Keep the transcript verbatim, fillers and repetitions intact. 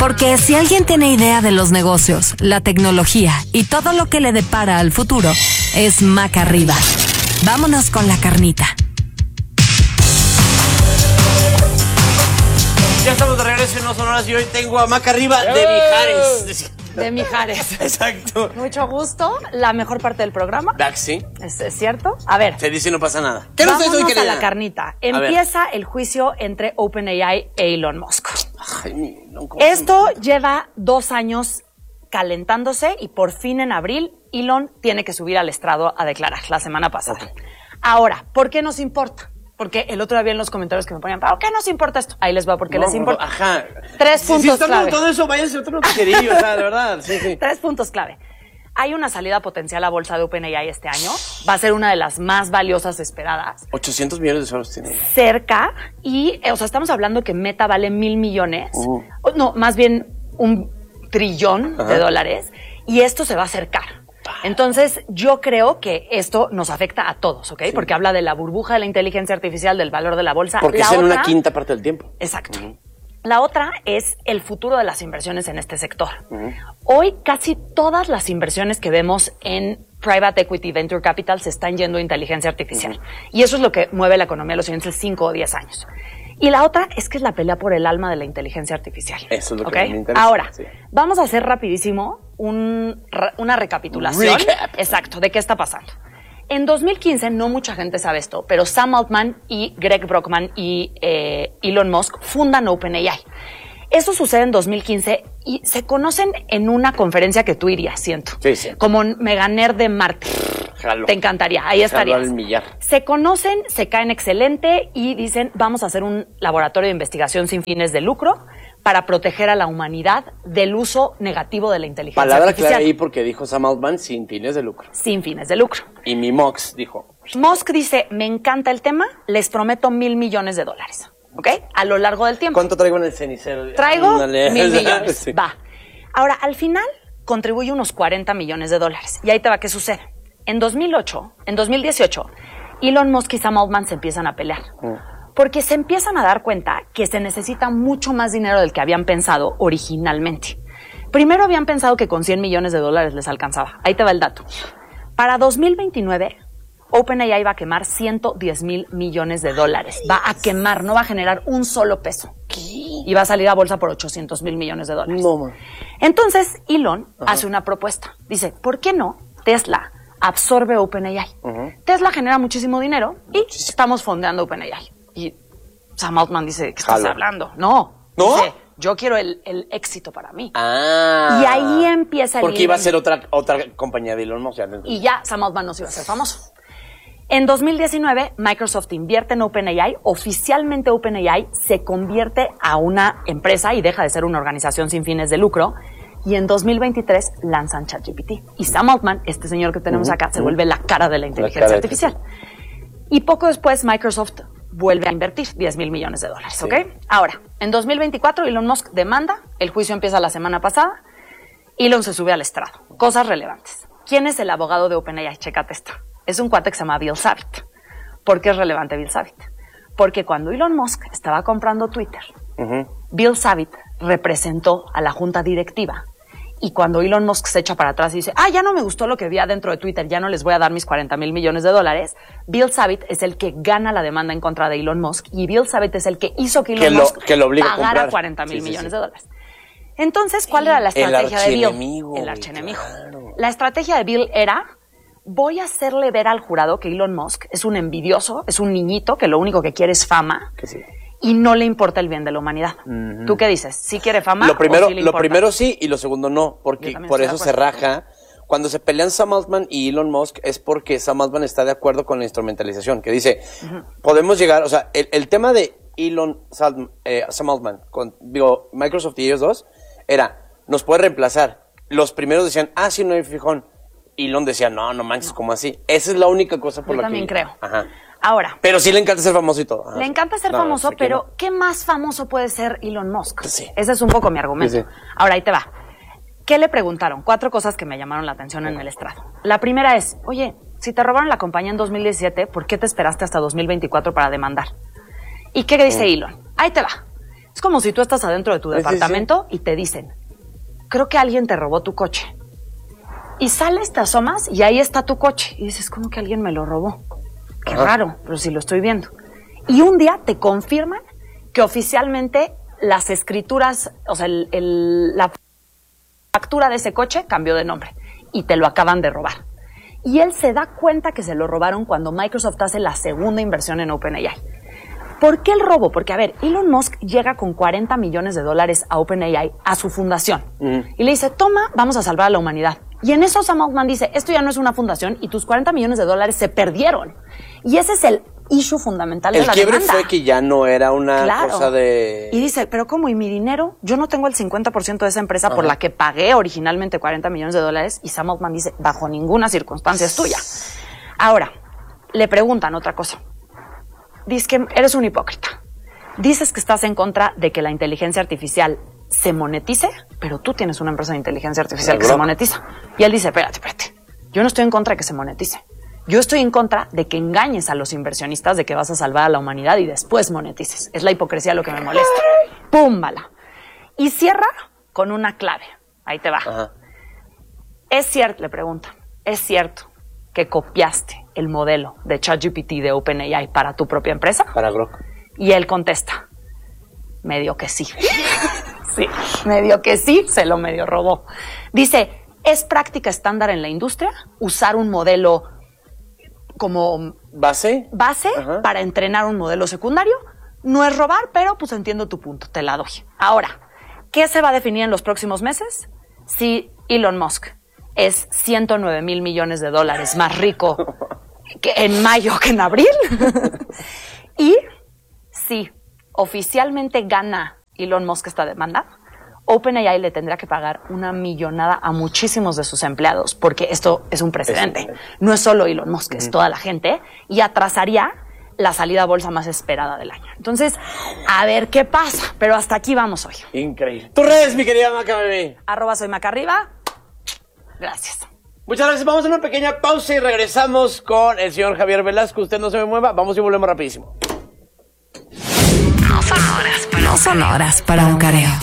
Porque si alguien tiene idea de los negocios, la tecnología y todo lo que le depara al futuro, es Maca Arriba. Vámonos con la carnita. Ya estamos de regreso en No Sonoras y hoy tengo a Maca Arriba de Mijares. De Mijares. Exacto. Mucho gusto. La mejor parte del programa. Dax, sí. ¿Es, es cierto? A ver. Se dice y no pasa nada. ¿Qué nos traes hoy, querida? Vámonos a la carnita. Empieza ver. el juicio entre OpenAI e Elon Musk. Ay, no, Esto lleva dos años calentándose y por fin en abril Elon tiene que subir al estrado a declarar la semana pasada. Okay. Ahora, ¿por qué nos importa? Porque el otro día vi en los comentarios que me ponían, ¿por qué nos importa esto? Ahí les va, porque no, les importa. Ajá. Tres si, puntos si están clave. todo eso, váyanse a otro querido, o sea, de verdad. Sí, sí. Tres puntos clave. Hay una salida potencial a bolsa de OpenAI este año. Va a ser una de las más valiosas esperadas. ochocientos millones de dólares tiene. Cerca. Y, o sea, estamos hablando que Meta vale mil millones. Uh. No, más bien un trillón Ajá. de dólares. Y esto se va a acercar. Entonces, yo creo que esto nos afecta a todos, ¿ok? Sí. Porque habla de la burbuja de la inteligencia artificial, del valor de la bolsa. Porque la es en otra, una quinta parte del tiempo. Exacto. Uh-huh. La otra es el futuro de las inversiones en este sector. Uh-huh. Hoy casi todas las inversiones que vemos en Private Equity Venture Capital se están yendo a inteligencia artificial. Uh-huh. Y eso es lo que mueve la economía de los siguientes cinco o diez años. Y la otra es que es la pelea por el alma de la inteligencia artificial. Eso es lo ¿okay? que me interesa. Ahora, sí. vamos a hacer rapidísimo un, una recapitulación. Recap. Exacto, de qué está pasando. En dos mil quince, no mucha gente sabe esto, pero Sam Altman y Greg Brockman y eh, Elon Musk fundan OpenAI. Eso sucede en dos mil quince y se conocen en una conferencia que tú irías, siento. Sí, sí. Como Mega Nerd de Marte. Jalo. Te encantaría, ahí estarías. Se conocen, se caen excelente y dicen, vamos a hacer un laboratorio de investigación sin fines de lucro para proteger a la humanidad del uso negativo de la inteligencia Palabra artificial. Palabra clara ahí porque dijo Sam Altman, sin fines de lucro. Sin fines de lucro. Y mi Mox dijo. Musk dice, me encanta el tema, les prometo mil millones de dólares. ¿Ok? A lo largo del tiempo. ¿Cuánto traigo en el cenicero? Traigo Dale. mil millones. Sí. Va. Ahora, al final, contribuye unos cuarenta millones de dólares. Y ahí te va, ¿qué sucede? En dos mil ocho, en dos mil dieciocho, Elon Musk y Sam Altman se empiezan a pelear. Mm. Porque se empiezan a dar cuenta que se necesita mucho más dinero del que habían pensado originalmente. Primero habían pensado que con cien millones de dólares les alcanzaba. Ahí te va el dato. Para dos mil veintinueve, OpenAI va a quemar ciento diez mil millones de dólares. Va a quemar, no va a generar un solo peso. ¿Qué? Y va a salir a bolsa por ochocientos mil millones de dólares. No, man. Entonces, Elon Ajá. hace una propuesta. Dice, ¿por qué no Tesla absorbe OpenAI? Uh-huh. Tesla genera muchísimo dinero y muchísimo. Estamos fondeando OpenAI. Y Sam Altman dice, ¿qué estás Jalo. hablando? No. ¿No? Dice, yo quiero el, el éxito para mí. Ah. Y ahí empieza el... Porque iba a ser otra, otra compañía de Elon Musk. Y ya Sam Altman no se iba a hacer famoso. En dos mil diecinueve, Microsoft invierte en OpenAI. Oficialmente OpenAI se convierte a una empresa y deja de ser una organización sin fines de lucro. Y en dos mil veintitrés lanzan ChatGPT. Y Sam Altman, este señor que tenemos acá, se vuelve la cara de la inteligencia artificial. Y poco después Microsoft vuelve a invertir diez mil millones de dólares, ¿ok? Sí. Ahora, en dos mil veinticuatro Elon Musk demanda, el juicio empieza la semana pasada, Elon se sube al estrado. Cosas relevantes. ¿Quién es el abogado de OpenAI? Chécate esto. Es un cuate que se llama Bill Savitt. ¿Por qué es relevante Bill Savitt? Porque cuando Elon Musk estaba comprando Twitter, uh-huh. Bill Savitt representó a la junta directiva. Y cuando Elon Musk se echa para atrás y dice, ah, ya no me gustó lo que vi adentro de Twitter, ya no les voy a dar mis cuarenta mil millones de dólares, Bill Savitt es el que gana la demanda en contra de Elon Musk y Bill Savitt es el que hizo que Elon que lo, Musk que lo pagara cuarenta mil sí, millones sí, sí. de dólares. Entonces, ¿cuál era la estrategia de Bill? El archienemigo. Claro. La estrategia de Bill era, voy a hacerle ver al jurado que Elon Musk es un envidioso, es un niñito que lo único que quiere es fama. Que sí. Y no le importa el bien de la humanidad. Uh-huh. ¿Tú qué dices? ¿Sí quiere fama lo primero, o sí le lo importa? primero sí y lo segundo no, porque por eso se raja. Cuando se pelean Sam Altman y Elon Musk es porque Sam Altman está de acuerdo con la instrumentalización, que dice, uh-huh. podemos llegar, o sea, el, el tema de Elon, Sam, eh, Sam Altman, con, digo, Microsoft y ellos dos, era, nos puede reemplazar. Los primeros decían, ah, sí, no hay fijón. Elon decía, no, no manches, no. ¿cómo así? Esa es la única cosa por Yo la que... que... Yo también creo. Ajá. Ahora. Pero sí le encanta ser famoso y todo. Ajá. Le encanta ser no, famoso, no, pero no. ¿qué más famoso puede ser Elon Musk? Sí. Ese es un poco mi argumento. Sí, sí. Ahora, ahí te va. ¿Qué le preguntaron? Cuatro cosas que me llamaron la atención en el estrado. La primera es, oye, si te robaron la compañía en dos mil diecisiete, ¿por qué te esperaste hasta dos mil veinticuatro para demandar? ¿Y qué dice mm. Elon? Ahí te va. Es como si tú estás adentro de tu Sí, departamento sí. y te dicen, creo que alguien te robó tu coche. Y sales, te asomas y ahí está tu coche. Y dices, ¿cómo que alguien me lo robó? Qué Ajá. raro, pero sí lo estoy viendo. Y un día te confirman que oficialmente las escrituras, o sea, el, el, la factura de ese coche cambió de nombre y te lo acaban de robar. Y él se da cuenta que se lo robaron cuando Microsoft hace la segunda inversión en OpenAI. ¿Por qué el robo? Porque, a ver, Elon Musk llega con cuarenta millones de dólares a OpenAI, a su fundación, mm. y le dice, toma, vamos a salvar a la humanidad. Y en eso Sam Altman dice, esto ya no es una fundación y tus cuarenta millones de dólares se perdieron. Y ese es el issue fundamental de el la quiebre demanda. fue que ya no era una Claro. cosa de... Y dice, pero ¿cómo? ¿Y mi dinero? Yo no tengo el cincuenta por ciento de esa empresa Ajá. por la que pagué originalmente cuarenta millones de dólares. Y Sam Altman dice, bajo ninguna circunstancia es tuya. Ahora, le preguntan otra cosa. Dice que eres un hipócrita. Dices que estás en contra de que la inteligencia artificial se monetice, pero tú tienes una empresa de inteligencia artificial que se monetiza. Y él dice, espérate, espérate. Yo no estoy en contra de que se monetice. Yo estoy en contra de que engañes a los inversionistas de que vas a salvar a la humanidad y después monetices. Es la hipocresía lo que me molesta. ¡Púmbala! Y cierra con una clave. Ahí te va. Ajá. Es cierto, le pregunta, ¿es cierto que copiaste el modelo de ChatGPT de OpenAI para tu propia empresa? Para Grok. Y él contesta, medio que sí. Sí, medio que sí, se lo medio robó. Dice, ¿es práctica estándar en la industria usar un modelo como base, base para entrenar un modelo secundario? No es robar, pero pues entiendo tu punto, te la doy. Ahora, ¿qué se va a definir en los próximos meses? Si Elon Musk es ciento nueve mil millones de dólares más rico que en mayo que en abril. Y si oficialmente gana Elon Musk esta demanda, OpenAI le tendrá que pagar una millonada a muchísimos de sus empleados, porque esto es un precedente. No es solo Elon Musk, es toda la gente, y atrasaría la salida a bolsa más esperada del año. Entonces, a ver qué pasa, pero hasta aquí vamos hoy. Increíble. Tus redes, mi querida Maca Bebé. Arroba soy Maca Arriba. Gracias. Muchas gracias. Vamos a una pequeña pausa y regresamos con el señor Javier Velasco. Usted no se me mueva. Vamos y volvemos rapidísimo. No son horas para, no son horas para un careo.